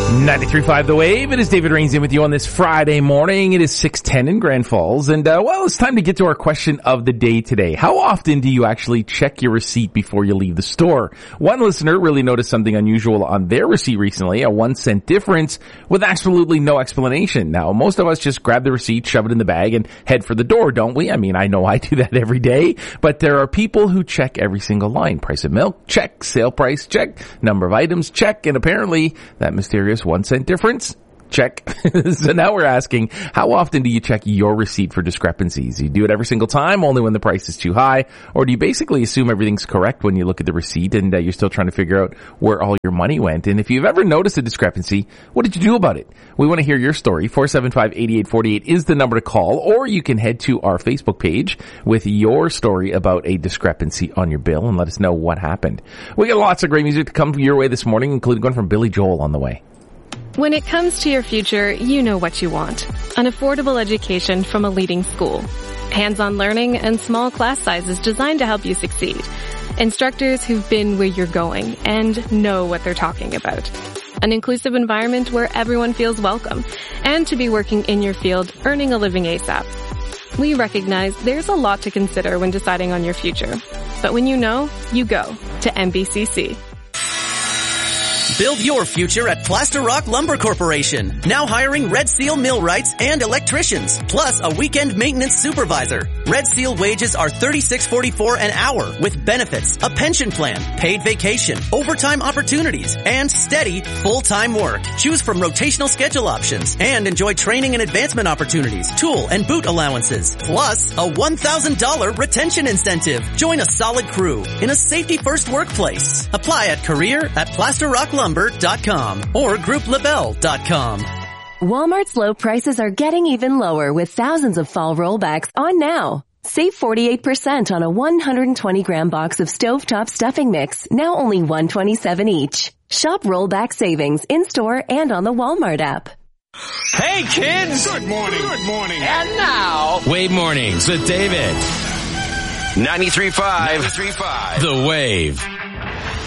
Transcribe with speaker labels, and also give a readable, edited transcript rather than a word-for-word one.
Speaker 1: 93.5 The Wave. It is David Rains in with you on this Friday morning. It is 6:10 in Grand Falls. And, well, it's time to get to our question of the day today. How often do you actually check your receipt before you leave the store? One listener really noticed something unusual on their receipt recently, a 1 cent difference with absolutely no explanation. Now, most of us just grab the receipt, shove it in the bag, and head for the door, don't we? I mean, I know I do that every day, but there are people who check every single line. Price of milk, check. Sale price, check. Number of items, check. And apparently, that mysterious 1 cent difference, check. So now we're asking, how often do you check your receipt for discrepancies? You do it every single time, only when the price is too high? Or do you basically assume everything's correct when you look at the receipt and you're still trying to figure out where all your money went? And if you've ever noticed a discrepancy, what did you do about it? We want to hear your story. 475-8848 is the number to call, or you can head to our Facebook page with your story about a discrepancy on your bill and let us know what happened. We got lots of great music to come your way this morning, including one from Billy Joel on the way.
Speaker 2: When it comes to your future, you know what you want. An affordable education from a leading school. Hands-on learning and small class sizes designed to help you succeed. Instructors who've been where you're going and know what they're talking about. An inclusive environment where everyone feels welcome. And to be working in your field, earning a living ASAP. We recognize there's a lot to consider when deciding on your future. But when you know, you go to MBCC.
Speaker 3: Build your future at Plaster Rock Lumber Corporation. Now hiring Red Seal millwrights and electricians, plus a weekend maintenance supervisor. Red Seal wages are $36.44 an hour with benefits, a pension plan, paid vacation, overtime opportunities, and steady full-time work. Choose from rotational schedule options and enjoy training and advancement opportunities, tool and boot allowances, plus a $1,000 retention incentive. Join a solid crew in a safety-first workplace. Apply at career@plasterrocklumber.com or grouplabel.com.
Speaker 4: Walmart's low prices are getting even lower with thousands of fall rollbacks on now. Save 48% on a 120-gram box of stovetop stuffing mix, now only $1.27 each. Shop rollback savings in-store and on the Walmart app.
Speaker 5: Hey, kids!
Speaker 6: Good morning. Good morning.
Speaker 5: And now, Wave Mornings with David. 93.5 The Wave.